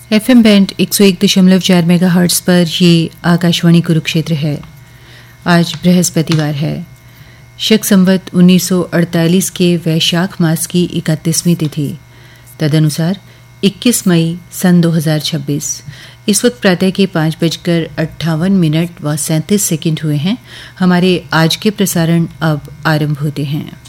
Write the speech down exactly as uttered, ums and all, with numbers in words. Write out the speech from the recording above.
FM band एक सौ एक दशमलव चार मेगाहर्ट्ज़ पर ये आकाशवाणी कुरुक्षेत्र है। आज बृहस्पतिवार है। शक संवत उन्नीस सौ अड़तालीस के वैशाख मास की इकतीसवीं तिथि, तदनुसार इक्कीस मई सन दो हज़ार छब्बीस। इस वक्त प्रातः के पाँच बजकर अट्ठावन मिनट व सैंतीस सेकंड हुए हैं। हमारे आज के प्रसारण अब आरंभ होते हैं।